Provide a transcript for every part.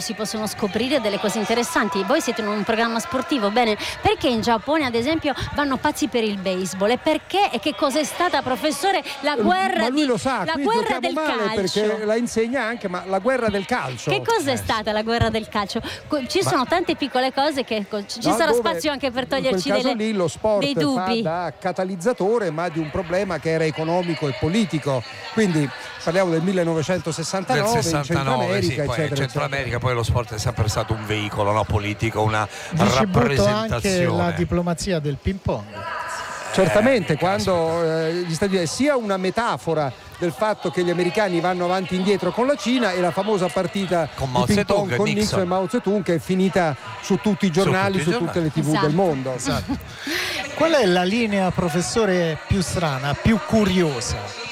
si possono scoprire delle cose interessanti. Voi siete in un programma sportivo, bene, perché in Giappone ad esempio vanno pazzi per il baseball, e perché e che cosa è stata, professore, la guerra, ma lui lo sa, la guerra del calcio, perché la insegna anche, ma la guerra del calcio, che cosa è stata la guerra del calcio? Ci sono tante piccole cose che ci sarà spazio anche per toglierci in quel caso lì lo sport dei dubbi, fa da catalizzatore, ma di un problema che era economico e politico. Quindi parliamo del 1969, del 69, in Centro America, poi in Centro America poi lo sport è sempre stato un veicolo, no, politico, una Ci butto rappresentazione. anche la diplomazia del ping pong. Certamente, quando gli Stati Uniti, sia una metafora del fatto che gli americani vanno avanti e indietro con la Cina, e la famosa partita con Mao di ping Zedong, pong con Nixon e Mao Zedong, che è finita su tutti i giornali, su tutte le TV del mondo. Esatto. Qual è la linea, professore, più strana, più curiosa?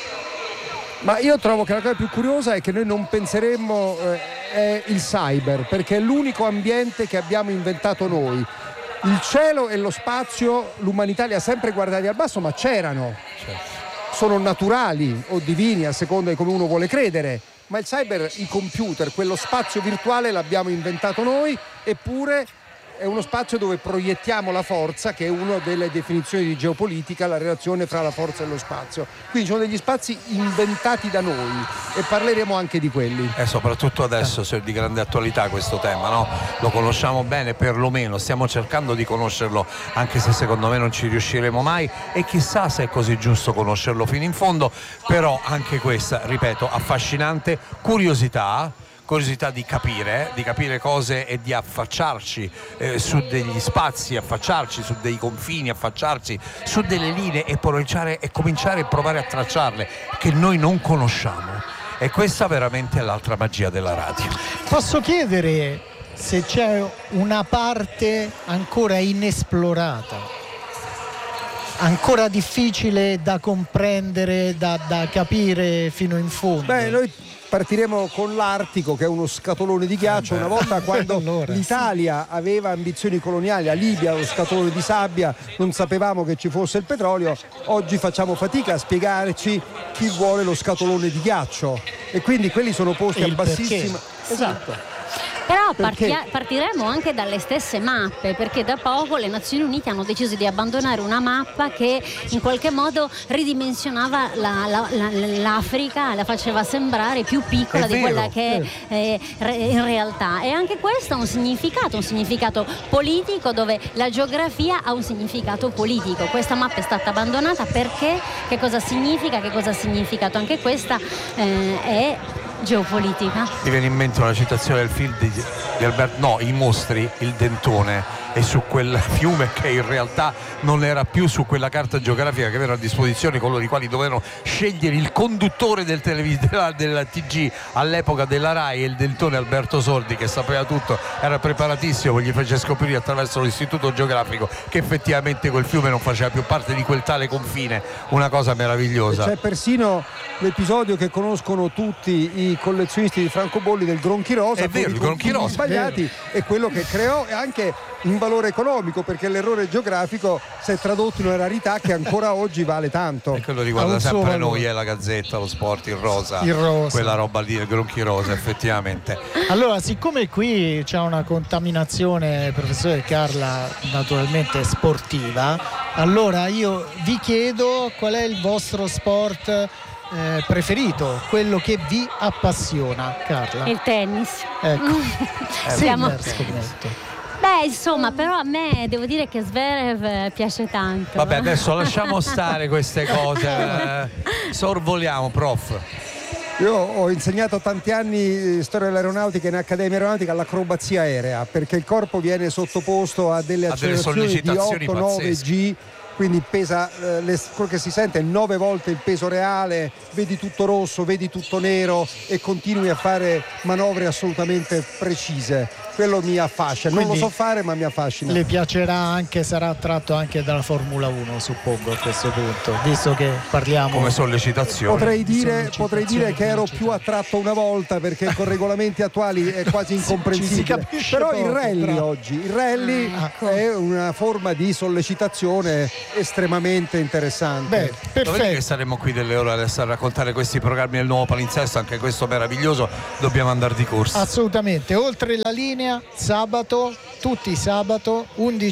Ma io trovo che la cosa più curiosa è che noi non penseremmo è il cyber, perché è l'unico ambiente che abbiamo inventato noi. Il cielo e lo spazio l'umanità li ha sempre guardati al basso, ma c'erano. Sono naturali o divini, a seconda di come uno vuole credere, ma il cyber, i computer, quello spazio virtuale l'abbiamo inventato noi, eppure è uno spazio dove proiettiamo la forza, che è una delle definizioni di geopolitica, la relazione fra la forza e lo spazio. Quindi sono degli spazi inventati da noi, e parleremo anche di quelli. E soprattutto adesso è di grande attualità questo tema, no? Lo conosciamo bene, perlomeno stiamo cercando di conoscerlo, anche se secondo me non ci riusciremo mai, e chissà se è così giusto conoscerlo fino in fondo. Però anche questa, ripeto, affascinante curiosità di capire cose e di affacciarci su degli spazi, affacciarci su dei confini, affacciarci su delle linee e cominciare a provare a tracciarle, che noi non conosciamo. E questa veramente è l'altra magia della radio. Posso chiedere se c'è una parte ancora inesplorata, ancora difficile da comprendere, da capire fino in fondo? Beh, noi partiremo con l'Artico, che è uno scatolone di ghiaccio. Una volta, quando l'Italia aveva ambizioni coloniali, la Libia lo scatolone di sabbia, non sapevamo che ci fosse il petrolio. Oggi facciamo fatica a spiegarci chi vuole lo scatolone di ghiaccio, e quindi quelli sono posti a bassissima. Esatto. Però partiremo anche dalle stesse mappe, perché da poco le Nazioni Unite hanno deciso di abbandonare una mappa che in qualche modo ridimensionava l'Africa, la faceva sembrare più piccola di quella che è in realtà. E anche questo ha un significato politico, dove la geografia ha un significato politico. Questa mappa è stata abbandonata perché? Che cosa significa? Che cosa ha significato? Anche questa è geopolitica. Mi viene in mente una citazione del film di Alberto, no, I mostri, il dentone, e su quel fiume che in realtà non era più su quella carta geografica che avevano a disposizione coloro i quali dovevano scegliere il conduttore del TG all'epoca della Rai, e il dentone Alberto Sordi, che sapeva tutto, era preparatissimo, gli fece scoprire attraverso l'istituto geografico che effettivamente quel fiume non faceva più parte di quel tale confine. Una cosa meravigliosa. C'è persino l'episodio che conoscono tutti i collezionisti di francobolli del Gronchirosa. È vero, il Gronchirosa sbagliati, è quello che creò anche un valore economico, perché l'errore geografico si è tradotto in una rarità che ancora oggi vale tanto. E quello riguarda sempre noi, la Gazzetta, lo Sport, il rosa, quella roba lì, il Gronchirosa, effettivamente. Allora, siccome qui c'è una contaminazione, professore Carla, naturalmente sportiva, allora io vi chiedo qual è il vostro sport preferito, quello che vi appassiona, Carla. Il tennis. Ecco. Scommetto. Beh, insomma, però a me devo dire che Zverev piace tanto. Vabbè, adesso lasciamo stare queste cose, sorvoliamo, prof. Io ho insegnato tanti anni storia dell'aeronautica in Accademia Aeronautica, all'acrobazia aerea, perché il corpo viene sottoposto a delle accelerazioni di 8-9 G, quindi pesa, quello che si sente è 9 volte il peso reale, vedi tutto rosso, vedi tutto nero e continui a fare manovre assolutamente precise. quello mi affascina. Non lo so fare, ma mi affascina. Le piacerà anche, sarà attratto anche dalla Formula 1, suppongo, a questo punto, visto che parliamo come sollecitazione. Potrei dire che ero più attratto una volta, perché con regolamenti attuali è quasi incomprensibile. Però il rally è una forma di sollecitazione estremamente interessante. Perfetto. Che saremo qui delle ore adesso a raccontare questi programmi del nuovo palinsesto, anche questo meraviglioso. Dobbiamo andare di corsa. Assolutamente. Oltre la linea, sabato, tutti sabato,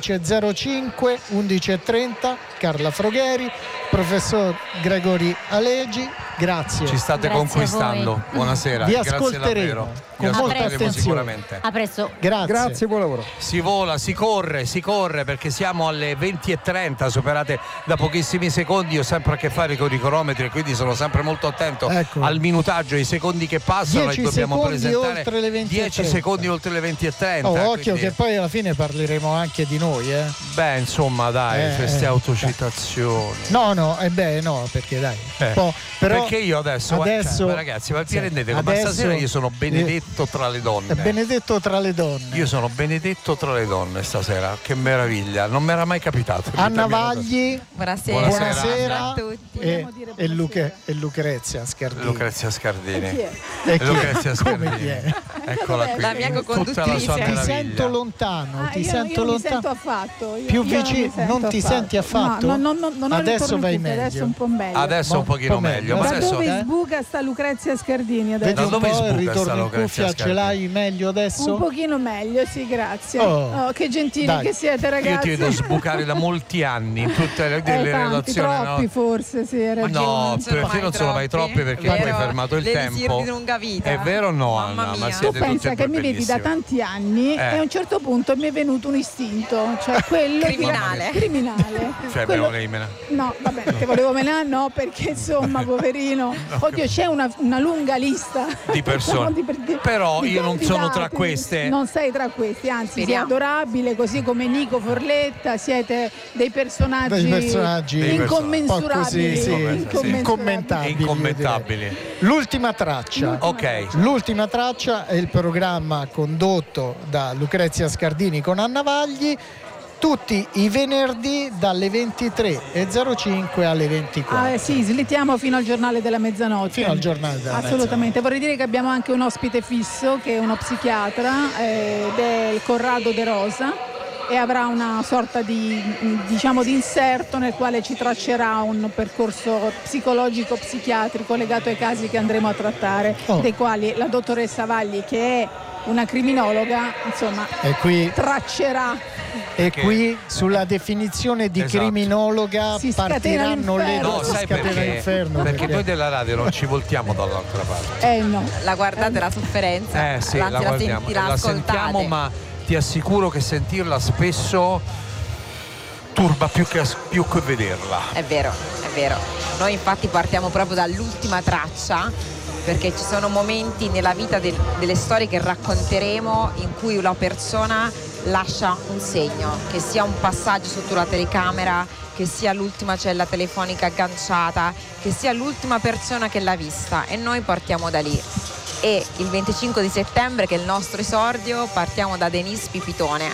11.05, 11.30, Carla Frogheri, professor Gregori Alegi. Grazie. Ci state conquistando. Buonasera. Vi ascolteremo con molta attenzione. Sicuramente. A presto. Grazie, buon lavoro. Si vola, si corre perché siamo alle 20.30, superate da pochissimi secondi. Io ho sempre a che fare con i cronometri e quindi sono sempre molto attento al minutaggio, ai secondi che passano, e dobbiamo presentare 10 secondi oltre le 20.30. Occhio, quindi... che poi alla fine parleremo anche di noi. Beh, insomma, dai, queste autocitazioni. No, perché dai. Però perché io adesso ragazzi, ma vi rendete conto? Ma stasera io sono benedetto tra le donne. Benedetto tra le donne. Io sono benedetto tra le donne stasera. Che meraviglia, non mi era mai capitato. Anna Vagli, buonasera a tutti. E Lucrezia Scardini. Lucrezia Scardini. Lucrezia Scardini. Eccola qui. La mia co-conduttrice. Ti sento lontano, io non mi sento affatto. Più vicino, non ti senti affatto? No, non adesso vai meglio. Adesso un po' meglio. Adesso un pochino meglio. Da dove sbuca sta Lucrezia Scardini adesso? Vedi un po' il ritorno in cuffia, ce l'hai meglio adesso? Un pochino meglio, sì, grazie. Che gentili che siete, ragazzi. Io ti vedo sbucare da molti anni in tutte le relazioni. Troppi forse, sì, hai ragione. No, per te non sono mai troppi, perché tu hai fermato il tempo. Di lunga vita. È vero o no, Anna? Ma tu pensa che mi vedi da tanti anni e a un certo punto mi è venuto un istinto, cioè quello criminale. Cioè quello... menare. No, vabbè, te volevo menare, no, perché insomma, poverino. Oddio, c'è una lunga lista di persone. Però io non sono tra queste. Non sei tra questi, anzi, sei adorabile, così come Nico Forletta, siete dei personaggi incommensurabili, incommentabili. L'ultima traccia. L'ultima traccia è il programma condotto da Lucrezia Scardini con Anna Vagli, tutti i venerdì dalle 23.05 alle 24. Sì, slittiamo fino al giornale della mezzanotte. Assolutamente. Vorrei dire che abbiamo anche un ospite fisso che è uno psichiatra del Corrado De Rosa, e avrà una sorta di inserto nel quale ci traccerà un percorso psicologico psichiatrico legato ai casi che andremo a trattare, dei quali la dottoressa Vagli, che è una criminologa, insomma, traccerà. E qui sulla definizione di criminologa partiranno le sai perché? Perché noi della radio non ci voltiamo dall'altra parte. No. La guardate la sofferenza, sì, la guardiamo, la sentiamo, ma ti assicuro che sentirla spesso turba più che vederla. È vero. Noi infatti partiamo proprio dall'ultima traccia, perché ci sono momenti nella vita delle storie che racconteremo in cui una persona lascia un segno, che sia un passaggio sotto la telecamera, che sia l'ultima cella telefonica agganciata, che sia l'ultima persona che l'ha vista, e noi partiamo da lì. E il 25 di settembre, che è il nostro esordio, partiamo da Denise Pipitone.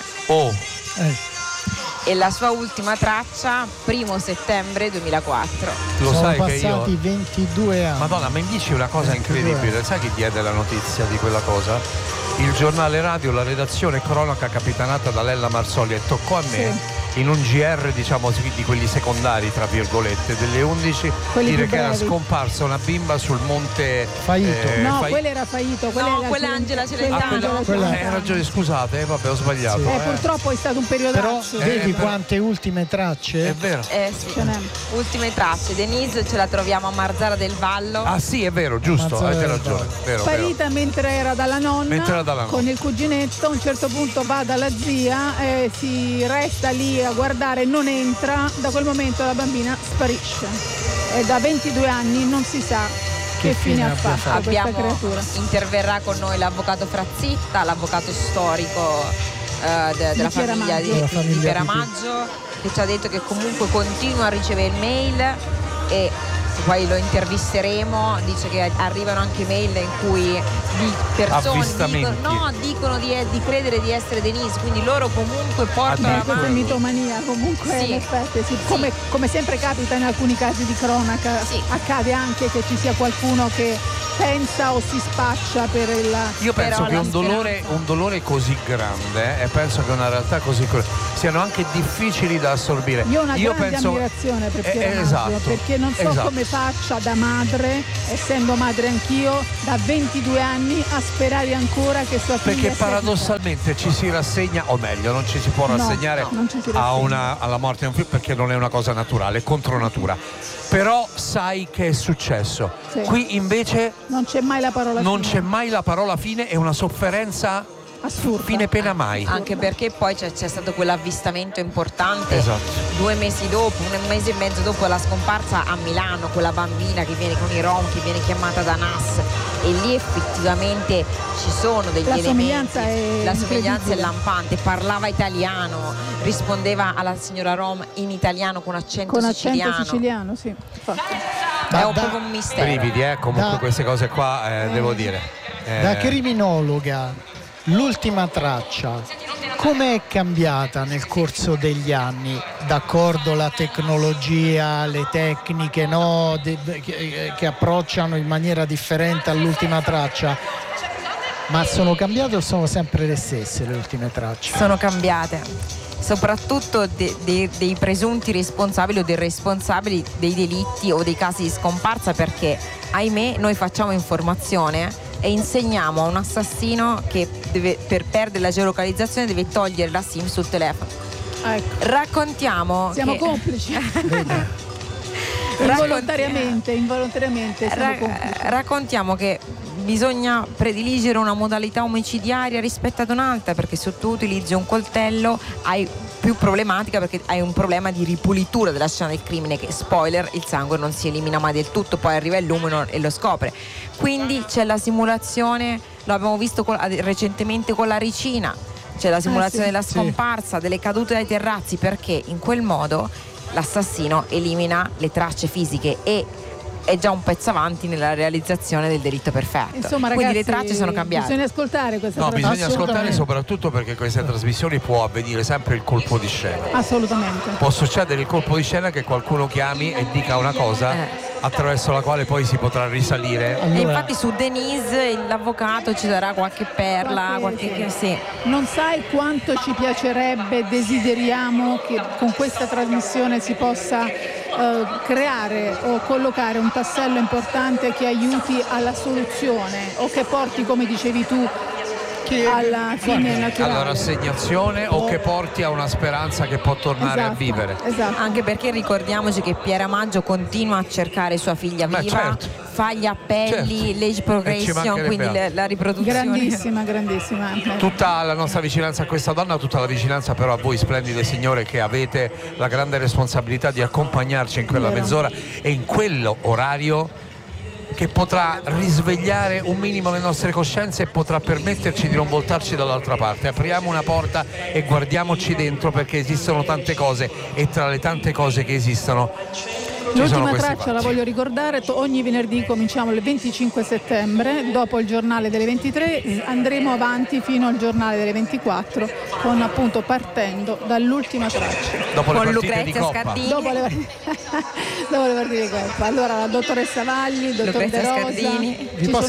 E la sua ultima traccia, 1° settembre 2004. Lo sono sai passati che io 22 anni. Madonna, mi dici una cosa incredibile. Sai chi diede la notizia di quella cosa? Il giornale radio, la redazione cronaca capitanata da Lella Marzoli, e toccò a me in un GR, diciamo di quelli secondari, tra virgolette, delle 11, dire che era scomparsa una bimba sul monte Faito. Quello era Faito, quella è Angela Celentano. Hai ragione, scusate, vabbè, ho sbagliato. Purtroppo è stato un periodo. Però vedi quante ultime tracce? È vero. Ultime tracce. Denise ce la troviamo a Marzara del Vallo. Ah sì, è vero, giusto, avete ragione. Sparita mentre era dalla nonna. Con il cuginetto, a un certo punto va dalla zia, si resta lì a guardare, non entra, da quel momento la bambina sparisce e da 22 anni non si sa che fine ha fatto questa creatura. Interverrà con noi l'avvocato Frazzitta, l'avvocato storico della famiglia di Pieramaggio, che ci ha detto che comunque continua a ricevere mail e poi lo intervisteremo, dice che arrivano anche mail in cui persone dicono di credere di essere Denise, quindi loro comunque portano questa mitomania comunque in effetti come sempre capita in alcuni casi di cronaca, accade anche che ci sia qualcuno che pensa o si spaccia per il... Io penso che un dolore così grande e penso che una realtà così siano anche difficili da assorbire. Io ho una grande ammirazione per Piera Maggio, perché non so come faccia da madre, essendo madre anch'io, da 22 anni a sperare ancora che sua figlia... Perché paradossalmente ci si rassegna, o meglio, non ci si può rassegnare alla morte di un figlio, perché non è una cosa naturale, è contro natura. Però sai che è successo. Sì. Qui invece non c'è mai la parola non fine. C'è mai la parola fine, è una sofferenza assurda. Fine pena mai. Anche perché poi c'è stato quell'avvistamento importante, esatto, 2 mesi dopo, 1 mese e mezzo dopo la scomparsa a Milano, quella bambina che viene con i rom, che viene chiamata da Nas, e lì effettivamente ci sono degli elementi, la somiglianza è lampante, parlava italiano, rispondeva alla signora Rom in italiano con accento siciliano, sì. È un po' un mistero. Brividi, comunque queste cose qua devo dire. Da criminologa, l'ultima traccia come è cambiata nel corso degli anni? D'accordo, la tecnologia, le tecniche che approcciano in maniera differente all'ultima traccia, ma sono cambiate o sono sempre le stesse le ultime tracce? Sono cambiate, soprattutto dei presunti responsabili o dei responsabili dei delitti o dei casi di scomparsa, perché ahimè noi facciamo informazione e insegniamo a un assassino che per perdere la geolocalizzazione deve togliere la SIM sul telefono. Ecco. Raccontiamo siamo complici. Involontariamente siamo complici. Raccontiamo che bisogna prediligere una modalità omicidiaria rispetto ad un'altra, perché se tu utilizzi un coltello hai più problematica, perché hai un problema di ripulitura della scena del crimine, che spoiler, il sangue non si elimina mai del tutto, poi arriva il lume e lo scopre. Quindi c'è la simulazione, lo abbiamo visto recentemente con la Ricina, c'è la simulazione della scomparsa, delle cadute dai terrazzi, perché in quel modo l'assassino elimina le tracce fisiche e è già un pezzo avanti nella realizzazione del delitto perfetto. Insomma, quindi ragazzi, le tracce sono cambiate. Bisogna ascoltare questa trasmissione. Bisogna ascoltare soprattutto perché queste trasmissioni può avvenire sempre il colpo di scena. Assolutamente. Può succedere il colpo di scena che qualcuno chiami e dica una cosa attraverso la quale poi si potrà risalire. Allora, e infatti su Denise l'avvocato ci darà qualche perla, sì. Non sai quanto ci piacerebbe, desideriamo che con questa trasmissione si possa creare o collocare un tassello importante che aiuti alla soluzione o che porti, come dicevi tu, alla fine naturale, alla rassegnazione o che porti a una speranza che può tornare a vivere. Esatto. Anche perché ricordiamoci che Piera Maggio continua a cercare sua figlia viva, fa gli appelli, l'age progression, quindi la riproduzione. Grandissima. Tutta la nostra vicinanza a questa donna, tutta la vicinanza però a voi splendide signore che avete la grande responsabilità di accompagnarci in quella mezz'ora e in quello orario che potrà risvegliare un minimo le nostre coscienze e potrà permetterci di non voltarci dall'altra parte. Apriamo una porta e guardiamoci dentro, perché esistono tante cose e tra le tante cose che esistono l'ultima traccia la voglio ricordare, ogni venerdì cominciamo il 25 settembre, dopo il giornale delle 23 andremo avanti fino al giornale delle 24 con appunto partendo dall'ultima traccia. Dopo con le Lucrezia Scardini. Dopo le partite di Coppa. Allora la dottoressa Valli, il dottor De Rosa. Vi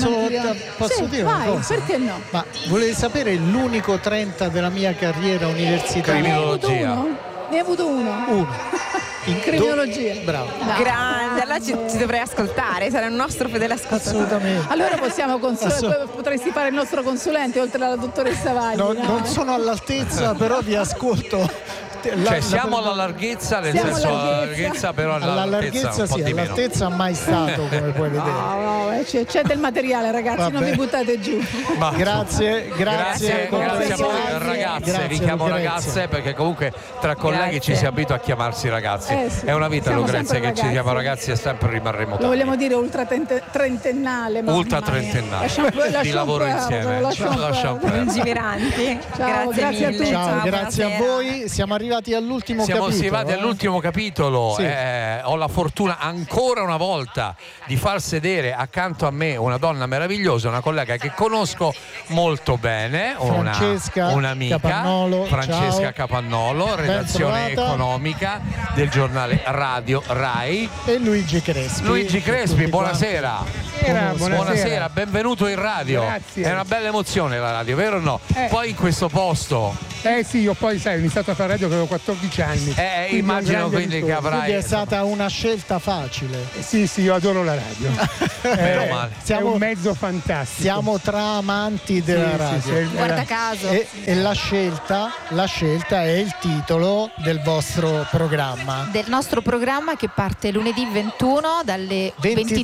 posso dire una cosa? Perché no? Ma volete sapere l'unico 30 della mia carriera universitaria? Criminologia. Ne hai avuto uno. In criminologia. Bravo. Grande, allora ci dovrei ascoltare, sarà un nostro fedele ascoltatore. Assolutamente. Allora potresti fare il nostro consulente oltre alla dottoressa Valli. Non sono all'altezza, però vi ascolto. Siamo alla larghezza, nel senso alla larghezza, però alla larghezza sì, all'altezza mai stato, come puoi vedere. No, c'è del materiale, ragazzi. Non vi buttate giù. Ma grazie a voi ragazzi. ragazze, vi chiamo ragazze perché comunque tra colleghi ci si abitua a chiamarsi ragazzi. Sì. È una vita, Lucrezia, che ragazzi. ci chiama ragazzi e sempre rimarremo tali. Lo vogliamo dire ultra trentennale. Ultra trentennale. Di lavoro insieme. Lasciamo perdere. Lungimiranti. Ciao, grazie a mille. tutti. Ciao, grazie buonasera. a voi. Siamo arrivati all'ultimo Siamo capitolo. arrivati all'ultimo capitolo. Sì. Ho la fortuna ancora una volta di far sedere accanto a me una donna meravigliosa, una collega che conosco molto bene, un'amica, Capannolo, Francesca ciao. Capannolo, redazione trovata. economica del giornale Radio Rai. E Luigi Crespi. Luigi Crespi, Tutti buonasera. Buonasera, benvenuto in radio. Grazie. È una bella emozione la radio, vero o no? Poi in questo posto. Sì, io poi sai, ho iniziato a fare radio che avevo 14 anni. Quindi Immagino un grande quindi che ritorno. avrai. Quindi è stata una scelta facile. Sì, io adoro la radio. Meno male. È un mezzo fantastico. Siamo tra amanti della radio. Guarda caso. E la scelta è il titolo del vostro programma. Del nostro programma che parte lunedì 21 dalle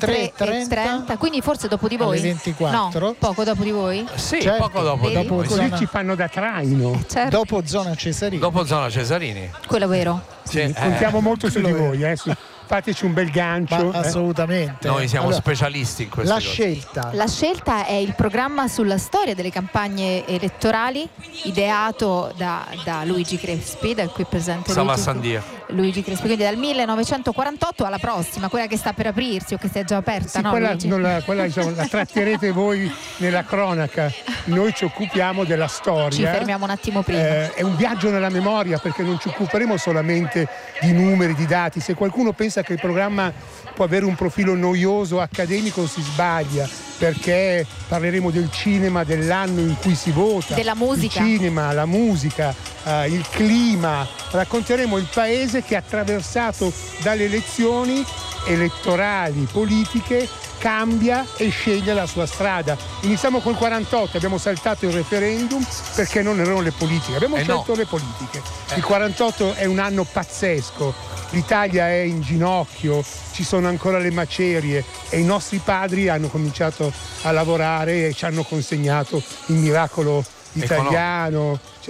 23:30, quindi forse dopo di voi. Alle 24. No, poco dopo di voi. Sì, Certo. poco dopo. Vedi? Dopo, Così ci fanno da traino. Certo, Dopo Zona Cesarini. dopo Zona Cesarini. quello vero. Sì, Contiamo molto su di quello è. voi. Fateci un bel gancio. Assolutamente. Noi siamo Allora, specialisti in queste la cose. scelta. La scelta è il programma sulla storia delle campagne elettorali ideato da Luigi Crespi, da qui presente Stava a San Dio. Luigi Crespi, quindi dal 1948 alla prossima, quella che sta per aprirsi o che si è già aperta, Sì, no, quella, Luigi? quella, diciamo, la tratterete voi nella cronaca. Noi ci occupiamo della storia. Ci fermiamo un attimo prima. È un viaggio nella memoria perché non ci occuperemo solamente di numeri, di dati. Se qualcuno pensa che il programma può avere un profilo noioso, accademico, si sbaglia, perché parleremo del cinema, dell'anno in cui si vota, Della musica. il cinema, la musica, il clima. Racconteremo il paese che, attraversato dalle elezioni elettorali, politiche, cambia e sceglie la sua strada. Iniziamo col 48, abbiamo saltato il referendum perché non erano le politiche, abbiamo scelto le politiche. Il 48 è un anno pazzesco, l'Italia è in ginocchio, ci sono ancora le macerie e i nostri padri hanno cominciato a lavorare e ci hanno consegnato il miracolo italiano, cioè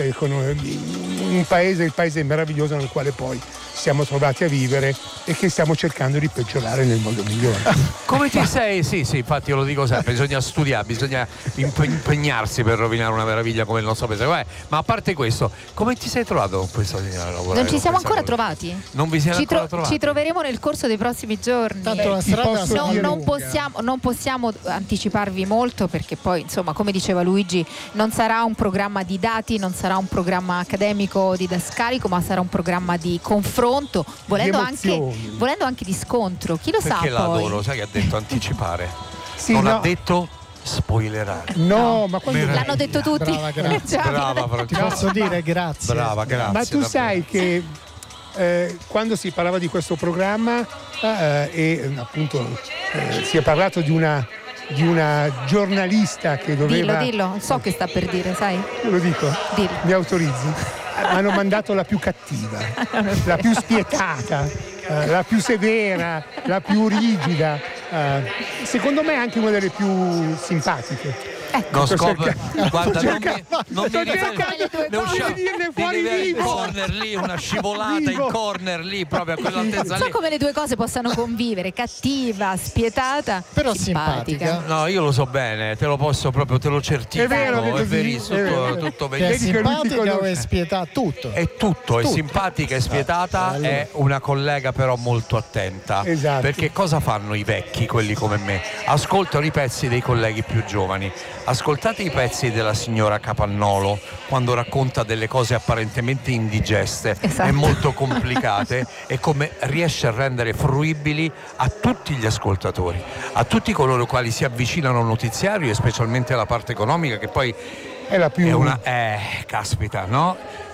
il paese meraviglioso nel quale poi siamo trovati a vivere e che stiamo cercando di peggiorare nel modo migliore. Come ti sei? Sì, infatti io lo dico sempre, bisogna studiare, bisogna impegnarsi per rovinare una meraviglia come il nostro paese. Ma a parte questo, come ti sei trovato con questa signora a lavorare? Non ci siamo ancora cosa? trovati? Non vi siete ancora trovati? Ci troveremo nel corso dei prossimi giorni. Tanto la strada Non possiamo anticiparvi molto perché poi, insomma, come diceva Luigi, non sarà un programma di dati, non sarà un programma accademico didascalico, ma sarà un programma di confronto, volendo anche di scontro. Chi lo Perché sa poi? l'adoro, sai che ha detto anticipare? Sì, non no. ha detto spoilerare. No, ma quando... L'hanno detto tutti. Brava, grazie. Brava Ti Francesca. posso dire grazie. Brava, grazie. Ma tu davvero. sai che quando si parlava di questo programma appunto si è parlato di una giornalista che doveva... Dillo, so che sta per dire, sai? Lo dico? Dillo. Mi autorizzi? Hanno mandato la più cattiva, la più spietata, la più severa, la più rigida, secondo me anche una delle più simpatiche. Non scopre, guarda, non mi dirne fuori vivo. corner lì, una scivolata in corner lì, proprio a quell'altezza Non so lì. come le due cose possano convivere, cattiva, spietata, Però simpatica. No, io lo so bene, te lo certifico. È vero che è così, verissimo, è vero. tutto Che è Vedi che lui ti simpatica o è conosce. spietata? Tutto. È tutto, è simpatica e spietata, allora. è una collega però molto attenta. Esatto. Perché cosa fanno i vecchi, quelli come me? Ascoltano i pezzi dei colleghi più giovani. Ascoltate i pezzi della signora Capannolo quando racconta delle cose apparentemente indigeste Esatto. e molto complicate e come riesce a rendere fruibili a tutti gli ascoltatori, a tutti coloro i quali si avvicinano al notiziario e specialmente alla parte economica che poi È la più... è una caspita, no?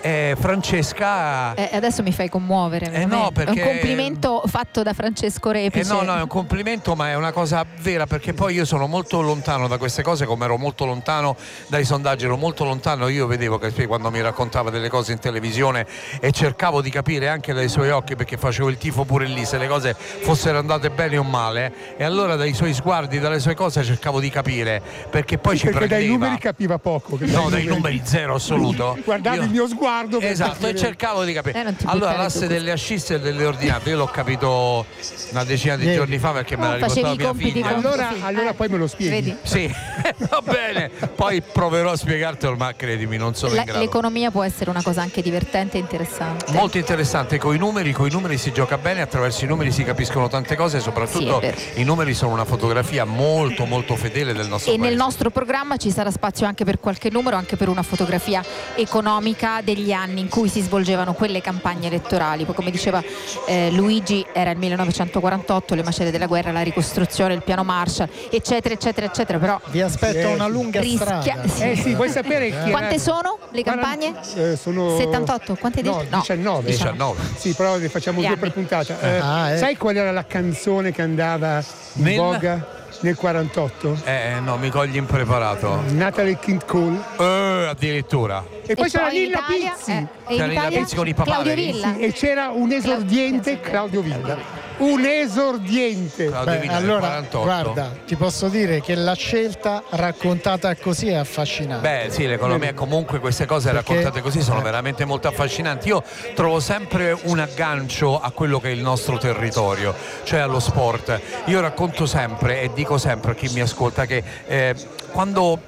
Francesca adesso mi fai commuovere, no, perché è un complimento fatto da Francesco Repice. no, è un complimento, ma è una cosa vera, perché poi io sono molto lontano da queste cose, come ero molto lontano dai sondaggi, ero molto lontano. Io vedevo che quando mi raccontava delle cose in televisione e cercavo di capire anche dai suoi occhi, perché facevo il tifo pure lì, se le cose fossero andate bene o male, e allora dai suoi sguardi, dalle sue cose cercavo di capire, perché poi ci prendeva. Dai numeri capiva poco. No, dai numeri zero assoluto. Guardavi il mio sguardo. Esatto, e cercavo di capire. Allora l'asse delle ascisse e delle ordinate io l'ho capito una decina di giorni fa, perché me la ricordava mia figlia. Allora poi me lo spieghi. Vedi? Sì, va bene, poi proverò a spiegartelo, ma credimi, non sono in grado. L'economia può essere una cosa anche divertente e interessante. Molto interessante, coi numeri si gioca bene, attraverso i numeri si capiscono tante cose, e soprattutto i numeri sono una fotografia molto molto fedele del nostro paese. Nel nostro programma ci sarà spazio anche per qualche numero, anche per una fotografia economica degli anni in cui si svolgevano quelle campagne elettorali. Poi, come diceva Luigi, era il 1948, le macerie della guerra, la ricostruzione, il piano Marshall, eccetera eccetera eccetera. Però vi aspetta una lunga strada. Sì, vuoi sapere quante sono le campagne? Sono 78, quante no, 19. Sì, però ne facciamo due per puntata. Sai qual era la canzone che andava in voga nel 48? No, mi cogli impreparato. Natalie King Cole. Addirittura. E poi c'era Nilla Pizzi. C'era Nilla Pizzi con i papaveri. Sì, e c'era un esordiente Claudio Villa. Un esordiente. Allora, guarda, ti posso dire che la scelta raccontata così è affascinante. Beh, sì, l'economia, comunque queste cose raccontate così sono veramente molto affascinanti. Io trovo sempre un aggancio a quello che è il nostro territorio, cioè allo sport. Io racconto sempre e dico sempre a chi mi ascolta che quando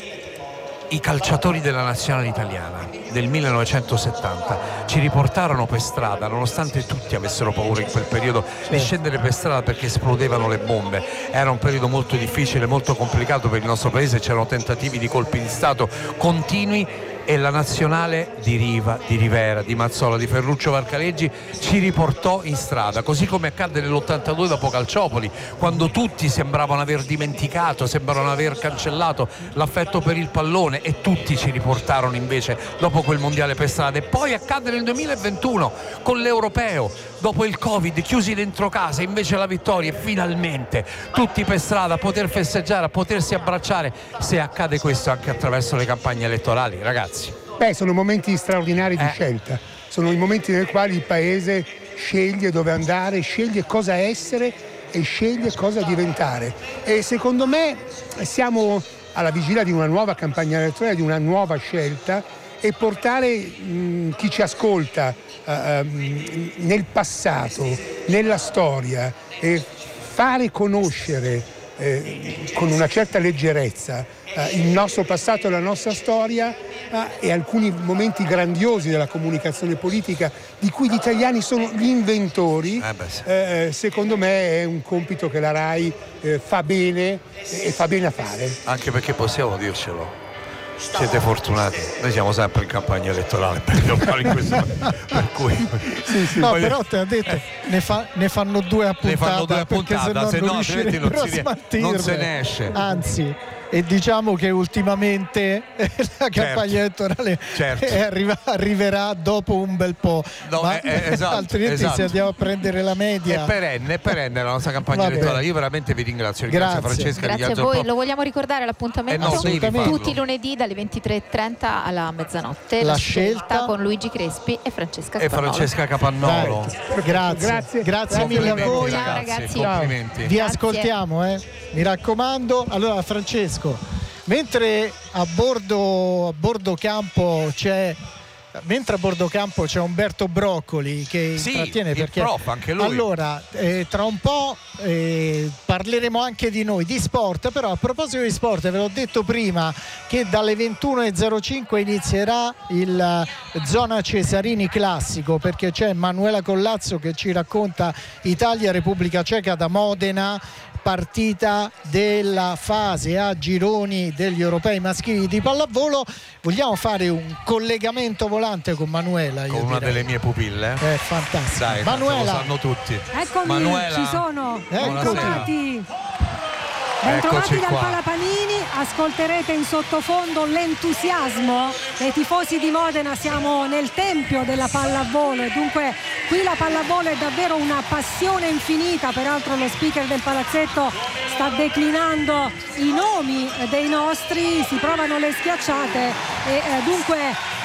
i calciatori della nazionale italiana del 1970 ci riportarono per strada, nonostante tutti avessero paura in quel periodo di scendere per strada perché esplodevano le bombe. Era un periodo molto difficile, molto complicato per il nostro paese, c'erano tentativi di colpi di Stato continui, e la nazionale di Riva, di Rivera, di Mazzola, di Ferruccio Varcaleggi ci riportò in strada, così come accadde nell'82 dopo Calciopoli, quando tutti sembravano aver dimenticato, sembrano aver cancellato l'affetto per il pallone, e tutti ci riportarono invece dopo quel mondiale per strada. E poi accadde nel 2021 con l'Europeo, dopo il Covid, chiusi dentro casa, invece la vittoria, e finalmente tutti per strada a poter festeggiare, a potersi abbracciare. Se accade questo anche attraverso le campagne elettorali, ragazzi. Sono momenti straordinari di scelta, sono i momenti nel quali il paese sceglie dove andare, sceglie cosa essere e sceglie cosa diventare. E secondo me siamo alla vigilia di una nuova campagna elettorale, di una nuova scelta, e portare chi ci ascolta nel passato, nella storia, e fare conoscere con una certa leggerezza il nostro passato e la nostra storia, e alcuni momenti grandiosi della comunicazione politica di cui gli italiani sono gli inventori. Secondo me è un compito che la RAI fa bene, e fa bene a fare. Anche perché possiamo dircelo, siete fortunati, noi siamo sempre in campagna elettorale per cui no, però te ha detto ne fanno due a puntata, perché se no non riuscirebbero a smaltirne. Non se ne esce, anzi. E diciamo che ultimamente la campagna elettorale arriverà dopo un bel po', altrimenti se andiamo a prendere la media è perenne la nostra campagna elettorale. Io veramente vi ringrazio Francesca. Grazie a voi. Lo vogliamo ricordare l'appuntamento tutti i lunedì dalle 23:30 alla mezzanotte, la scelta con Luigi Crespi e Francesca Capannolo. Grazie mille a voi, ragazzi. Complimenti. Vi ascoltiamo, mi raccomando. Allora, Francesco, mentre a bordo campo c'è Umberto Broccoli che intrattiene, perché prof, anche lui. Allora tra un po' parleremo anche di noi, di sport. Però a proposito di sport, ve l'ho detto prima che dalle 21:05 inizierà il Zona Cesarini Classico, perché c'è Manuela Collazzo che ci racconta Italia-Repubblica Ceca da Modena, partita della fase a gironi degli europei maschili di pallavolo. Vogliamo fare un collegamento volante con Manuela, con una delle mie pupille. È fantastico. Dai, Manuela, lo sanno tutti. Eccomi, Manuela, ci sono. Eccoci. Bentrovati dal Palapanini, ascolterete in sottofondo l'entusiasmo dei tifosi di Modena. Siamo nel tempio della pallavolo e dunque qui la pallavolo è davvero una passione infinita. Peraltro lo speaker del palazzetto sta declinando i nomi dei nostri, si provano le schiacciate e dunque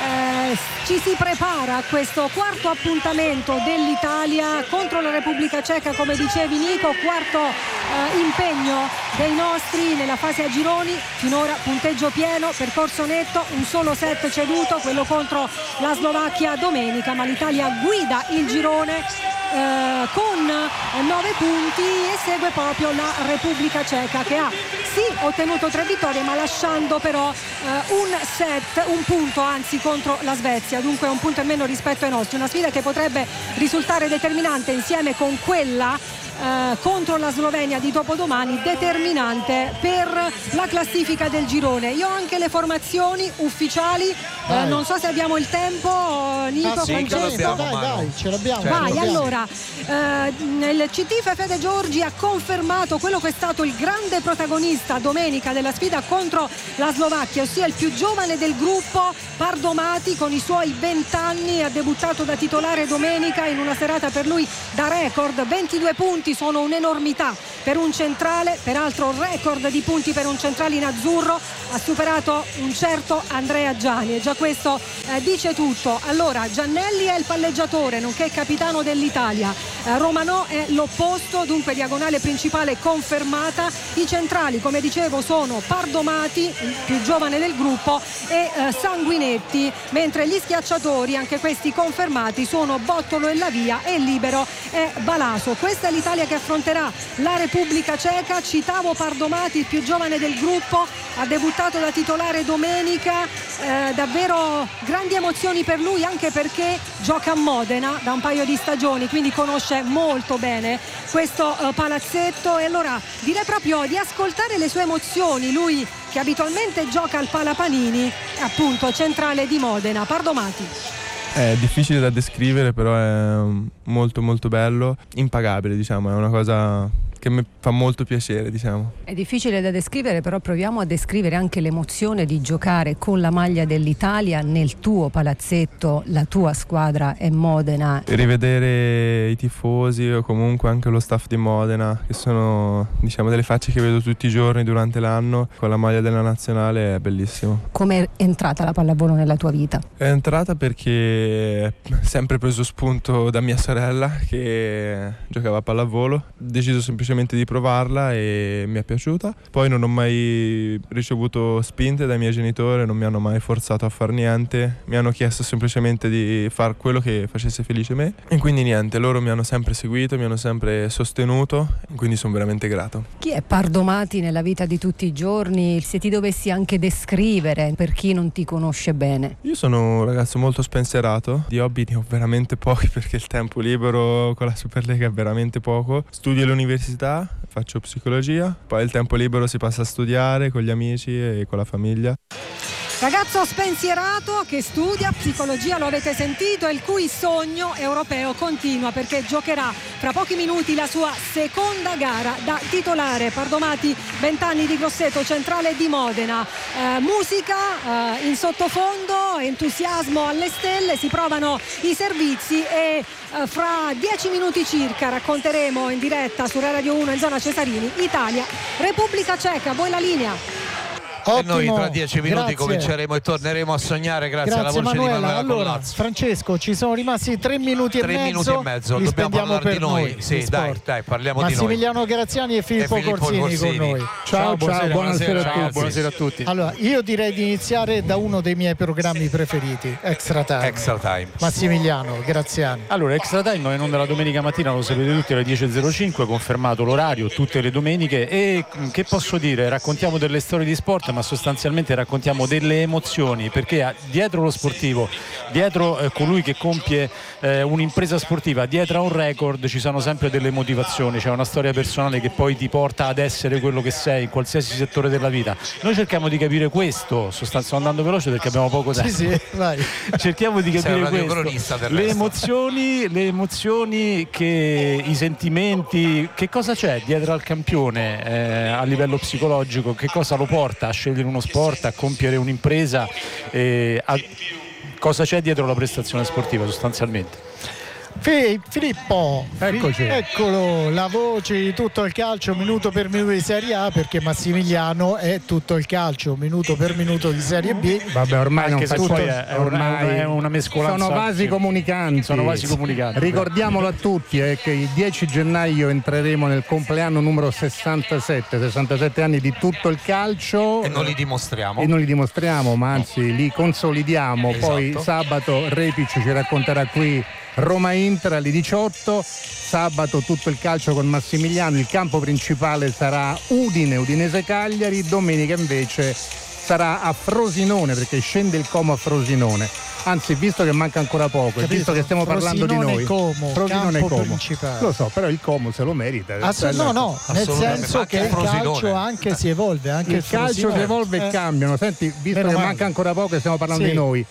ci si prepara a questo quarto appuntamento dell'Italia contro la Repubblica Ceca, come dicevi Nico, quarto impegno dei nostri nella fase a gironi. Finora punteggio pieno, percorso netto, un solo set ceduto, quello contro la Slovacchia domenica, ma l'Italia guida il girone con 9 punti e segue proprio la Repubblica Ceca, che ha sì ottenuto 3 vittorie ma lasciando però un punto anzi contro la Svezia, dunque un punto in meno rispetto ai nostri. Una sfida che potrebbe risultare determinante insieme con quella contro la Slovenia di dopodomani, determinante per la classifica del girone. Io ho anche le formazioni ufficiali, non so se abbiamo il tempo, Nico. Sì, dai, ce l'abbiamo. Vai, allora il CT Fede Giorgi ha confermato quello che è stato il grande protagonista domenica della sfida contro la Slovacchia, ossia il più giovane del gruppo, Pardomati, con i suoi 20 anni, ha debuttato da titolare domenica in una serata per lui da record. 22 punti sono un'enormità per un centrale, peraltro record di punti per un centrale in azzurro, ha superato un certo Andrea Giani e già questo dice tutto. Allora Giannelli è il palleggiatore nonché capitano dell'Italia, Romanò è l'opposto, dunque diagonale principale confermata. I centrali, come dicevo, sono Pardomati, il più giovane del gruppo, e Sanguinetti, mentre gli schiacciatori, anche questi confermati, sono Bottolo e Lavia e il libero è Balaso. Questa è l'Italia che affronterà la Repubblica Ceca. Citavo Pardomati, il più giovane del gruppo, ha debuttato da titolare domenica, davvero grandi emozioni per lui, anche perché gioca a Modena da un paio di stagioni, quindi conosce molto bene questo palazzetto, e allora direi proprio di ascoltare le sue emozioni, lui che abitualmente gioca al Palapanini, appunto centrale di Modena. Pardomati. È difficile da descrivere, però è molto molto bello, impagabile, diciamo, è una cosa che mi fa molto piacere, diciamo. È difficile da descrivere, però proviamo a descrivere anche l'emozione di giocare con la maglia dell'Italia nel tuo palazzetto, la tua squadra è Modena. Rivedere i tifosi o comunque anche lo staff di Modena, che sono, diciamo, delle facce che vedo tutti i giorni durante l'anno con la maglia della nazionale, è bellissimo. Come è entrata la pallavolo nella tua vita? È entrata perché ho sempre preso spunto da mia sorella che giocava a pallavolo, ho deciso semplicemente di provarla e mi è piaciuta. Poi non ho mai ricevuto spinte dai miei genitori, non mi hanno mai forzato a far niente, mi hanno chiesto semplicemente di fare quello che facesse felice me, e quindi niente, loro mi hanno sempre seguito, mi hanno sempre sostenuto, quindi sono veramente grato. Chi è Pardomati nella vita di tutti i giorni, se ti dovessi anche descrivere per chi non ti conosce bene? Io sono un ragazzo molto spensierato, di hobby ne ho veramente pochi perché il tempo libero con la Superlega è veramente poco. Studio all'università, faccio psicologia, poi il tempo libero si passa a studiare con gli amici e con la famiglia. Ragazzo spensierato che studia psicologia, lo avete sentito, il cui sogno europeo continua perché giocherà fra pochi minuti la sua seconda gara da titolare. Pardomati, 20 anni di Grosseto, centrale di Modena. Musica in sottofondo, entusiasmo alle stelle, si provano i servizi e fra 10 minuti circa racconteremo in diretta su Radio 1 in zona Cesarini Italia Repubblica Ceca. Voi la linea. E noi tra 10 minuti cominceremo e torneremo a sognare grazie alla voce Manuela. di Manuela allora, Collazzo. Francesco, ci sono rimasti 3 minuti e mezzo. Dobbiamo parlare di noi. Sì, dai, parliamo di noi. Massimiliano Graziani e Filippo Corsini con noi. Ciao, buonasera a tutti. Allora, io direi di iniziare da uno dei miei programmi preferiti, Extra Time. Massimiliano Graziani. Allora, Extra Time è in onda la domenica mattina, lo sapete tutti, alle 10.05, confermato l'orario tutte le domeniche, e che posso dire, raccontiamo delle storie di sport sport, ma sostanzialmente raccontiamo delle emozioni, perché dietro lo sportivo, dietro colui che compie un'impresa sportiva, dietro a un record ci sono sempre delle motivazioni, c'è una storia personale che poi ti porta ad essere quello che sei in qualsiasi settore della vita. Noi cerchiamo di capire questo, sto andando veloce perché abbiamo poco tempo. Sì, vai. Cerchiamo di capire questo, le emozioni, che i sentimenti, che cosa c'è dietro al campione a livello psicologico, che cosa lo porta a scegliere uno sport, a compiere un'impresa, cosa c'è dietro la prestazione sportiva sostanzialmente. Filippo, eccoci. Eccolo, la voce di Tutto il Calcio minuto per minuto di Serie A, perché Massimiliano è Tutto il Calcio minuto per minuto di Serie B. Vabbè, ormai anche non se ormai è una mescolanza. Sono vasi comunicanti. Ricordiamolo a tutti che il 10 gennaio entreremo nel compleanno numero 67 anni di Tutto il Calcio. E non li dimostriamo. Ma anzi li consolidiamo. Esatto. Poi sabato Repic ci racconterà qui Roma-Inter alle 18, sabato Tutto il Calcio con Massimiliano, il campo principale sarà Udinese-Cagliari, domenica invece sarà a Frosinone, perché scende il Como a Frosinone. Anzi, visto che manca ancora poco, visto che stiamo parlando di noi, Frosinone Como principale. Lo so, però il Como se lo merita. Nel senso che il calcio anche si evolve, anche il calcio si evolve e cambiano. Senti, visto che manca ancora poco e stiamo parlando di noi,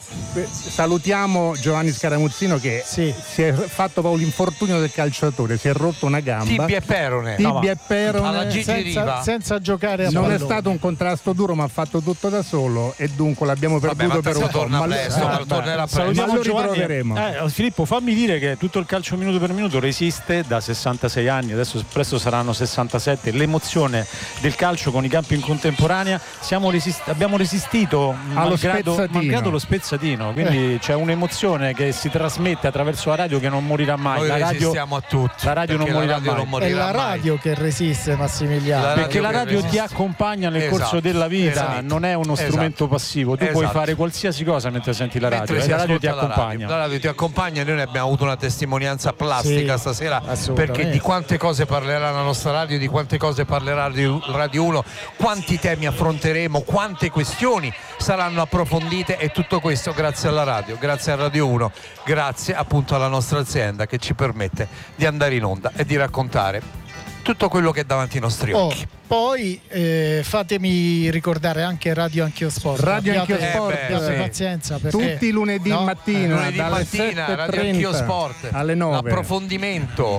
salutiamo Giovanni Scaramuzzino che si è fatto proprio l'infortunio del calciatore, si è rotto una gamba. Tibia e perone alla Gigi Riva, senza giocare a non pallone. È stato un contrasto duro, ma ha fatto tutto da solo e dunque l'abbiamo perduto per un po'. Tornerà presto. Ma lo ritroveremo. Filippo, fammi dire che Tutto il Calcio minuto per minuto resiste da 66 anni, adesso presto saranno 67. L'emozione del calcio con i campi in contemporanea, abbiamo resistito malgrado lo spezzatino, quindi c'è un'emozione che si trasmette attraverso la radio che non morirà mai. Noi resistiamo a tutti. La radio non morirà mai. È la radio che resiste, Massimiliano. Perché la radio ti accompagna nel corso della vita, non è uno strumento passivo. Tu puoi fare qualsiasi cosa mentre senti la radio. La radio ti accompagna. La radio ti accompagna e noi ne abbiamo avuto una testimonianza plastica stasera, perché di quante cose parlerà la nostra radio, di quante cose parlerà Radio 1, quanti temi affronteremo, quante questioni saranno approfondite, e tutto questo grazie alla radio, grazie a Radio 1, grazie appunto alla nostra azienda che ci permette di andare in onda e di raccontare tutto quello che è davanti ai nostri occhi. Poi fatemi ricordare anche Radio Anch'io Sport. Abbiate pazienza, perché tutti i lunedì mattina dalle 7:30 Radio Anch'io Sport alle 9. L'approfondimento.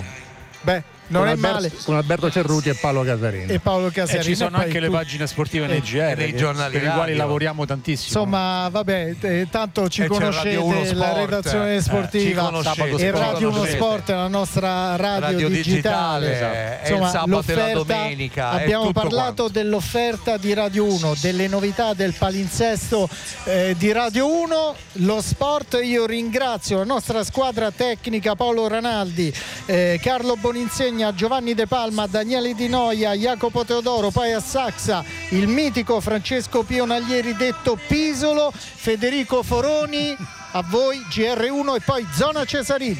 Non è male, con Alberto Cerruti e Paolo Casarini. Ci sono anche le pagine sportive nei GR, nei giornali per i quali lavoriamo tantissimo. Insomma, tanto ci conoscete, la redazione sportiva e Radio 1 Sport è la nostra radio digitale. Insomma, il sabato e la domenica. Abbiamo parlato dell'offerta di Radio 1, delle novità del palinsesto di Radio 1, lo sport. Io ringrazio la nostra squadra tecnica, Paolo Ranaldi, Carlo Boninsegna, Giovanni De Palma, Daniele Di Noia, Jacopo Teodoro, poi a Saxa il mitico Francesco Pionaglieri detto Pisolo, Federico Foroni, a voi GR1 e poi Zona Cesarini.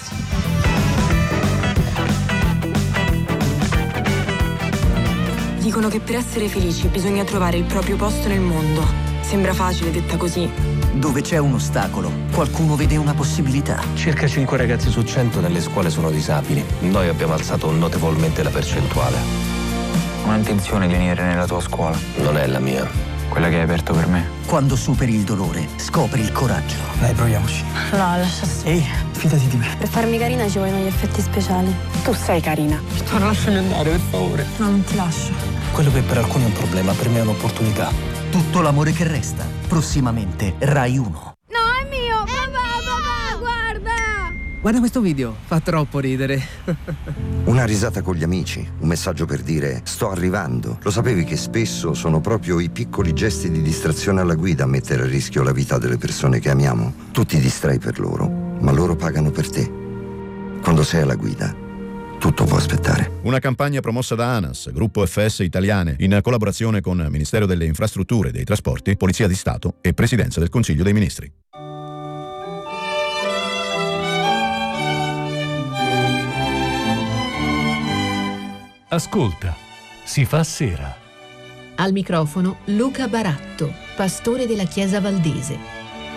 Dicono che per essere felici bisogna trovare il proprio posto nel mondo. Sembra facile detta così. Dove c'è un ostacolo, qualcuno vede una possibilità. Circa 5 ragazzi su 100 nelle scuole sono disabili. Noi abbiamo alzato notevolmente la percentuale. Ho intenzione di venire nella tua scuola. Non è la mia. Quella che hai aperto per me. Quando superi il dolore, scopri il coraggio. Dai, proviamoci. No, lascia stare. Ehi, fidati di me. Per farmi carina ci vogliono gli effetti speciali. Tu sei carina. Vittoria, lasciami andare, per favore. No, non ti lascio. Quello che per alcuni è un problema, per me è un'opportunità. Tutto l'amore che resta. Prossimamente Rai 1. No, è mio! Papà, guarda! Guarda questo video, fa troppo ridere. Una risata con gli amici, un messaggio per dire sto arrivando. Lo sapevi che spesso sono proprio i piccoli gesti di distrazione alla guida a mettere a rischio la vita delle persone che amiamo? Tu ti distrai per loro, ma loro pagano per te. Quando sei alla guida, tutto può aspettare. Una campagna promossa da ANAS, Gruppo FS Italiane, in collaborazione con Ministero delle Infrastrutture e dei Trasporti, Polizia di Stato e Presidenza del Consiglio dei Ministri. Ascolta, si fa sera. Al microfono Luca Baratto, pastore della Chiesa Valdese.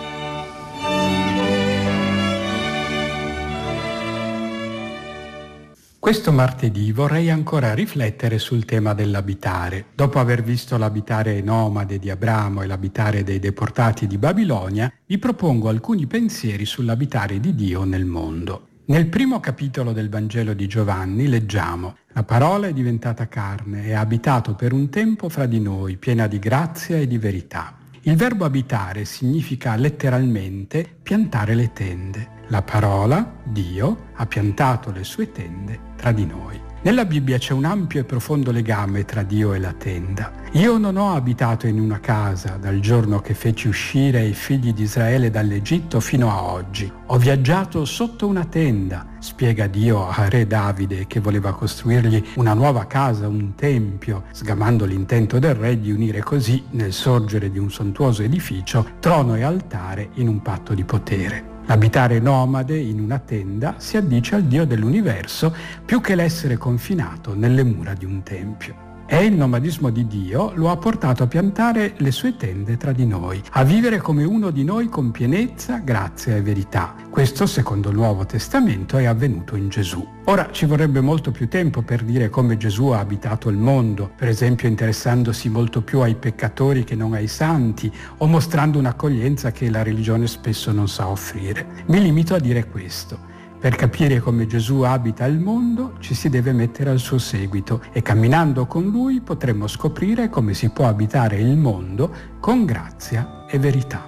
Questo martedì vorrei ancora riflettere sul tema dell'abitare. Dopo aver visto l'abitare nomade di Abramo e l'abitare dei deportati di Babilonia, vi propongo alcuni pensieri sull'abitare di Dio nel mondo. Nel primo capitolo del Vangelo di Giovanni leggiamo: «La parola è diventata carne e ha abitato per un tempo fra di noi, piena di grazia e di verità». Il verbo abitare significa letteralmente piantare le tende. La parola, Dio, ha piantato le sue tende tra di noi. Nella Bibbia c'è un ampio e profondo legame tra Dio e la tenda. Io non ho abitato in una casa dal giorno che feci uscire i figli di Israele dall'Egitto fino a oggi. Ho viaggiato sotto una tenda, spiega Dio a re Davide, che voleva costruirgli una nuova casa, un tempio, sgamando l'intento del re di unire così, nel sorgere di un sontuoso edificio, trono e altare in un patto di potere. L'abitare nomade in una tenda si addice al Dio dell'universo più che l'essere confinato nelle mura di un tempio. E il nomadismo di Dio lo ha portato a piantare le sue tende tra di noi, a vivere come uno di noi con pienezza, grazia e verità. Questo, secondo il Nuovo Testamento, è avvenuto in Gesù. Ora ci vorrebbe molto più tempo per dire come Gesù ha abitato il mondo, per esempio interessandosi molto più ai peccatori che non ai santi, o mostrando un'accoglienza che la religione spesso non sa offrire. Mi limito a dire questo. Per capire come Gesù abita il mondo ci si deve mettere al suo seguito e camminando con Lui potremo scoprire come si può abitare il mondo con grazia e verità.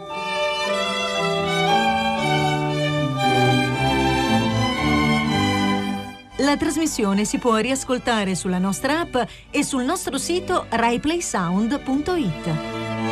La trasmissione si può riascoltare sulla nostra app e sul nostro sito raiplaysound.it.